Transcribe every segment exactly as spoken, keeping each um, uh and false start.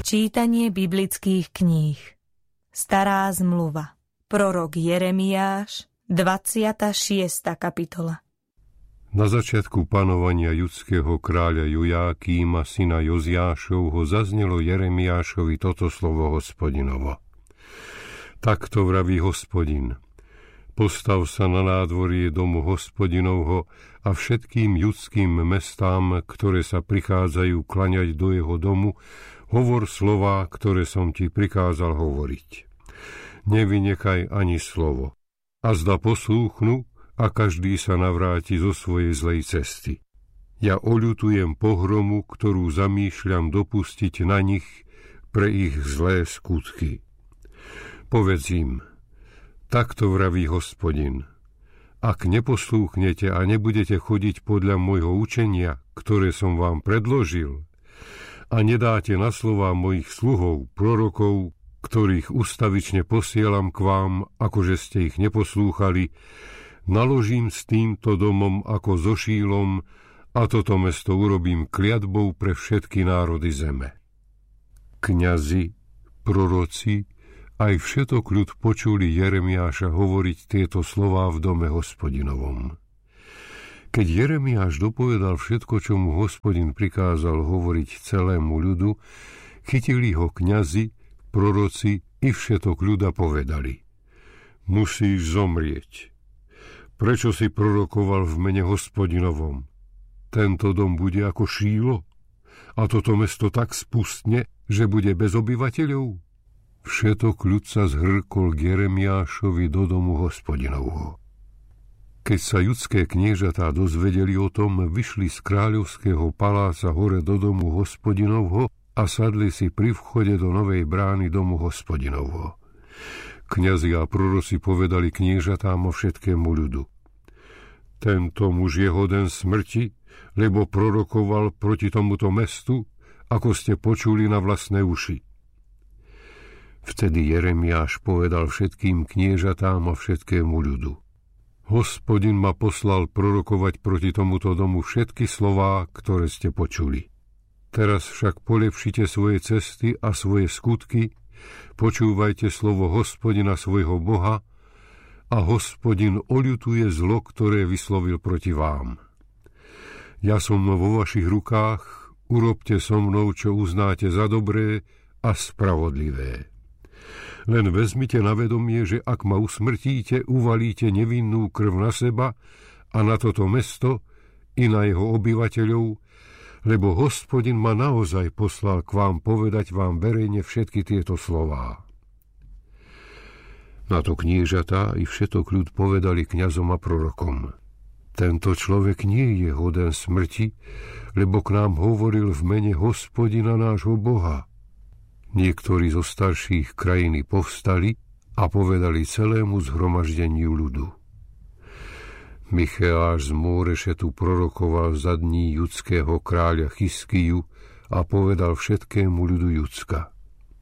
Čítanie biblických kníh. Stará zmluva. Prorok Jeremiáš, dvadsiata šiesta kapitola. Na začiatku panovania judského kráľa Jojákíma, syna Joziášovho, zaznelo Jeremiášovi toto slovo Hospodinovo. Takto vraví Hospodin: Postav sa na nádvorie domu Hospodinovho a všetkým judským mestám, ktoré sa prichádzajú klaňať do jeho domu, hovor slová, ktoré som ti prikázal hovoriť. Nevynechaj ani slovo. A zda poslúchnu a každý sa navráti zo svojej zlej cesty. Ja oľutujem pohromu, ktorú zamýšľam dopustiť na nich pre ich zlé skutky. Povedz im: Takto vraví Hospodin: Ak neposlúchnete a nebudete chodiť podľa môjho učenia, ktoré som vám predložil, a nedáte na slová mojich sluhov, prorokov, ktorých ustavične posielam k vám, akože ste ich neposlúchali, naložím s týmto domom ako so Šílom a toto mesto urobím kliatbou pre všetky národy zeme. Kňazi, proroci, aj všetok ľud počuli Jeremiáša hovoriť tieto slová v dome Hospodinovom. Keď Jeremiáš dopovedal všetko, čo mu Hospodin prikázal hovoriť celému ľudu, chytili ho kňazi, proroci i všetok ľuda povedali: Musíš zomrieť. Prečo si prorokoval v mene Hospodinovom? Tento dom bude ako Šílo a toto mesto tak spustne, že bude bez obyvateľov? Všetok ľud sa zhrkol k Jeremiášovi do domu Hospodinovho. Keď sa judské kniežatá dozvedeli o tom, vyšli z kráľovského paláca hore do domu Hospodinovho a sadli si pri vchode do novej brány domu Hospodinovho. Kňazi a proroci povedali kniežatám o všetkému ľudu: Tento muž je hoden smrti, lebo prorokoval proti tomuto mestu, ako ste počuli na vlastné uši. Vtedy Jeremiáš povedal všetkým kniežatám a všetkému ľudu: Hospodin ma poslal prorokovať proti tomuto domu všetky slová, ktoré ste počuli. Teraz však polepšite svoje cesty a svoje skutky, počúvajte slovo Hospodina svojho Boha a Hospodin oľutuje zlo, ktoré vyslovil proti vám. Ja som vo vašich rukách, urobte so mnou, čo uznáte za dobré a spravodlivé. Len vezmite na vedomie, že ak ma usmrtíte, uvalíte nevinnú krv na seba a na toto mesto i na jeho obyvateľov, lebo Hospodin ma naozaj poslal k vám povedať vám verejne všetky tieto slová. Na to kniežatá i všetok ľud povedali kňazom a prorokom: Tento človek nie je hoden smrti, lebo k nám hovoril v mene Hospodina nášho Boha. Niektorí zo starších krajiny povstali a povedali celému zhromaždeniu ľudu: Micheáš z Mórešetu prorokoval za dní judského kráľa Chiskiju a povedal všetkému ľudu Judska: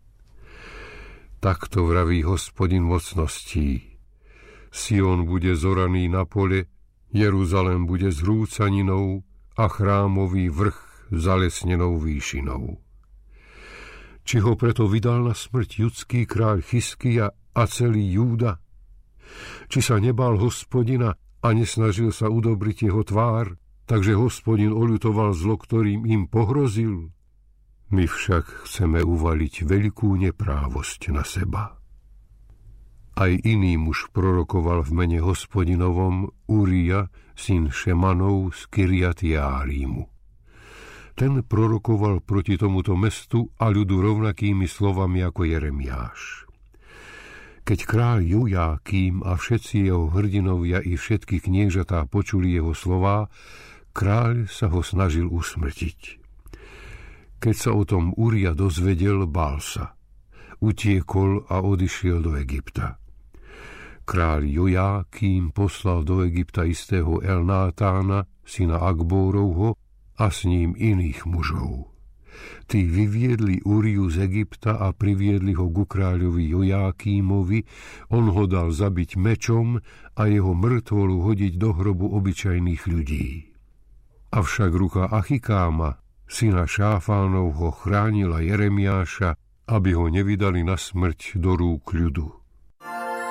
Takto vraví Hospodin mocností: Sion bude zoraný na pole, Jeruzalém bude zhrúcaninou a chrámový vrch zalesnenou výšinou. Či ho preto vydal na smrť judský kráľ Chiskija a celý Júda? Či sa nebál Hospodina a nesnažil sa udobriť jeho tvár, takže Hospodin oľutoval zlo, ktorým im pohrozil? My však chceme uvaliť veľkú neprávosť na seba. Aj iný muž prorokoval v mene Hospodinovom, Urija, syn Šemanov z Kirjat Jearímu. Ten prorokoval proti tomuto mestu a ľudu rovnakými slovami ako Jeremiáš. Keď kráľ Jojákím a všetci jeho hrdinovia i všetky kniežatá počuli jeho slová, kráľ sa ho snažil usmrtiť. Keď sa o tom Urija dozvedel, bál sa. Utiekol a odišiel do Egypta. Kráľ Jojákím poslal do Egypta istého Elnátána, syna Akbórovho, a s ním iných mužov. Tí vyviedli Uriju z Egypta a priviedli ho ku kráľovi Jojákímovi, on ho dal zabiť mečom a jeho mŕtvolu hodiť do hrobu obyčajných ľudí. Avšak ruka Achikáma, syna Šáfánovho, chránila Jeremiáša, aby ho nevydali na smrť do rúk ľudu.